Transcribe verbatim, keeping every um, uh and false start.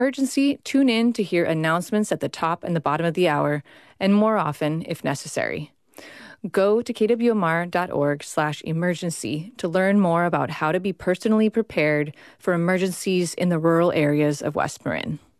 emergency, tune in to hear announcements at the top and the bottom of the hour, and more often if necessary. Go to kwmr.org slash emergency to learn more about how to be personally prepared for emergencies in the rural areas of West Marin.